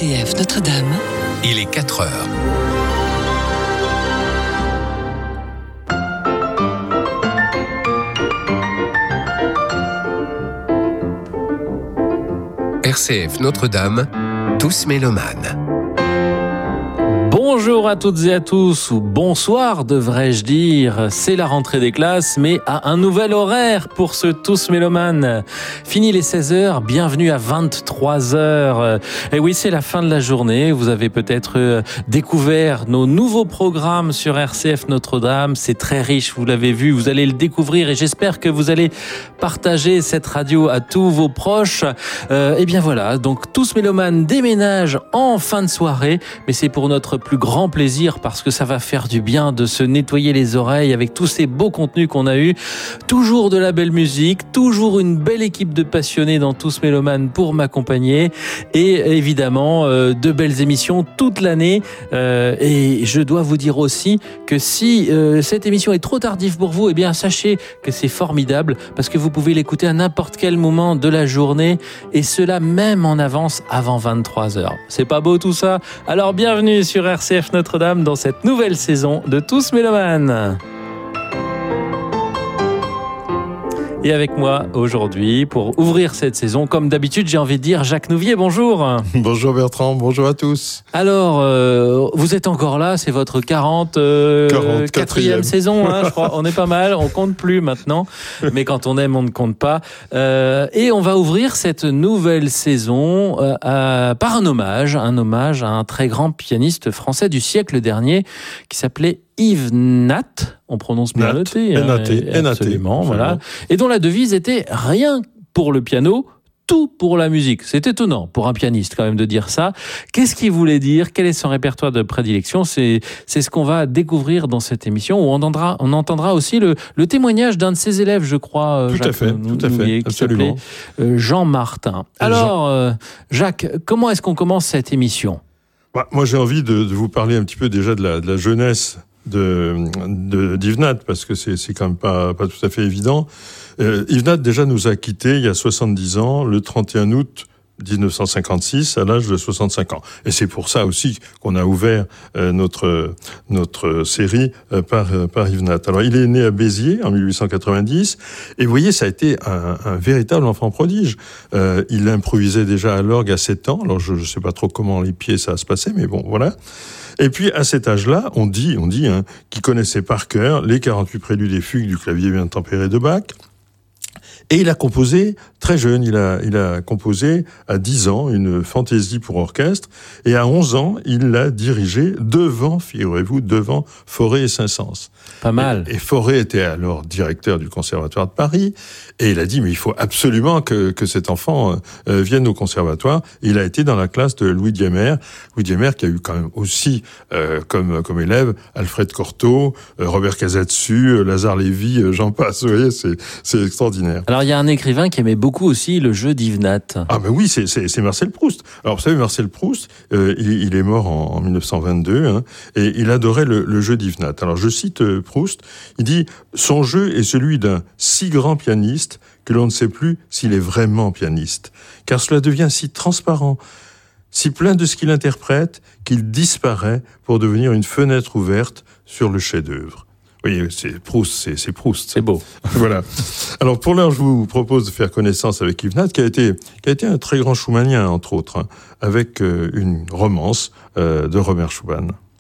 RCF Notre-Dame. Il est 4 heures. RCF Notre-Dame, tous mélomanes. Bonjour à toutes et à tous, ou bonsoir devrais-je dire. C'est la rentrée des classes, mais à un nouvel horaire pour ce Tous Mélomanes. Fini les 16h, bienvenue à 23h. Et oui, c'est la fin de la journée. Vous avez peut-être découvert nos nouveaux programmes sur RCF Notre-Dame. C'est très riche, vous l'avez vu, vous allez le découvrir et j'espère que vous allez partager cette radio à tous vos proches. Et bien voilà, donc Tous Mélomanes déménage en fin de soirée, mais c'est pour notre plus grand plaisir parce que ça va faire du bien de se nettoyer les oreilles avec tous ces beaux contenus qu'on a eus. Toujours de la belle musique, toujours une belle équipe de passionnés dans Tous Mélomanes pour m'accompagner et évidemment de belles émissions toute l'année. Et je dois vous dire aussi que si cette émission est trop tardive pour vous, eh bien sachez que c'est formidable parce que vous pouvez l'écouter à n'importe quel moment de la journée et cela même en avance avant 23h. C'est pas beau tout ça? Alors bienvenue sur RCF Notre-Dame dans cette nouvelle saison de Tous Mélomanes. Et avec moi aujourd'hui, pour ouvrir cette saison, comme d'habitude, j'ai envie de dire Jacques Nouvier, bonjour. Bonjour Bertrand, bonjour à tous. Alors, vous êtes encore là, c'est votre 44e saison, hein, je crois. On est pas mal, on compte plus maintenant, mais quand on aime, on ne compte pas. Et on va ouvrir cette nouvelle saison par un hommage à un très grand pianiste français du siècle dernier qui s'appelait Yves Nat, on prononce bien le T, absolument, voilà, et dont la devise était rien pour le piano, tout pour la musique. C'est étonnant pour un pianiste quand même de dire ça. Qu'est-ce qu'il voulait dire? Quel est son répertoire de prédilection? C'est ce qu'on va découvrir dans cette émission où on entendra aussi le témoignage d'un de ses élèves, je crois. Tout à fait, qui s'appelait Jean Martin. Alors, Jacques, comment est-ce qu'on commence cette émission? Moi, j'ai envie de vous parler un petit peu déjà de la jeunesse d'Yves Nat, parce que c'est quand même pas tout à fait évident. Yves Nat déjà nous a quittés il y a 70 ans, le 31 août 1956, à l'âge de 65 ans. Et c'est pour ça aussi qu'on a ouvert notre série par Yves Nat. Alors, il est né à Béziers en 1890, et vous voyez, ça a été un véritable enfant prodige. Il improvisait déjà à l'orgue à 7 ans. Alors, je sais pas trop comment les pieds ça se passait, mais bon, voilà. Et puis, à cet âge-là, on dit qu'il connaissait par cœur les 48 préludes et fugues du clavier bien tempéré de Bach. Et il a composé très jeune, il a composé à 10 ans une fantaisie pour orchestre, et à 11 ans, il l'a dirigée devant Fauré et Saint-Saëns. Pas mal. Et Fauré était alors directeur du Conservatoire de Paris, et il a dit, mais il faut absolument que cet enfant vienne au conservatoire. Il a été dans la classe de Louis Diémer qui a eu quand même aussi comme élève Alfred Cortot, Robert Casadesus, Lazare Lévy, j'en passe, vous voyez, c'est extraordinaire. Alors, il y a un écrivain qui aimait beaucoup aussi le jeu d'Yves Nat. Ah, mais oui, c'est Marcel Proust. Alors, vous savez, Marcel Proust, il est mort en 1922, et il adorait le jeu d'Yves Nat. Alors, je cite Proust, il dit « Son jeu est celui d'un si grand pianiste que l'on ne sait plus s'il est vraiment pianiste, car cela devient si transparent, si plein de ce qu'il interprète, qu'il disparaît pour devenir une fenêtre ouverte sur le chef-d'œuvre. » Oui, c'est Proust. C'est beau. Voilà. Alors, pour l'heure, je vous propose de faire connaissance avec Yves Nat, qui a été un très grand schumannien, entre autres, avec une romance de Robert Schumann.